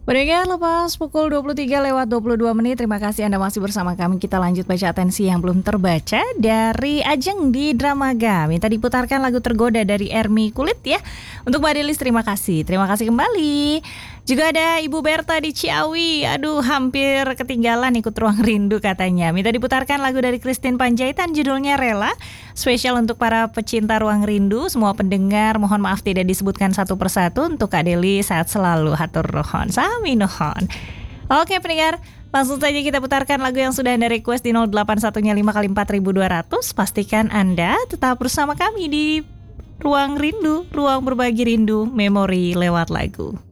Pendengar, lepas pukul 23:22. Terima kasih Anda masih bersama kami. Kita lanjut baca atensi yang belum terbaca dari Ajeng di Dramaga. Minta diputarkan lagu Tergoda dari Ermi Kulit ya. Untuk Mbak Delis, terima kasih. Terima kasih kembali. Juga ada Ibu Berta di Ciawi. Aduh, hampir ketinggalan ikut Ruang Rindu katanya. Minta diputarkan lagu dari Christine Panjaitan, judulnya Rela. Spesial untuk para pecinta Ruang Rindu. Semua pendengar, mohon maaf tidak disebutkan satu persatu. Untuk Kak Deli, sehat selalu. Hatur nuhun. Sami nuhun. Oke pendengar, langsung saja kita putarkan lagu yang sudah Anda request di 081-nya 5x4200. Pastikan Anda tetap bersama kami di Ruang Rindu, ruang berbagi rindu, memori lewat lagu.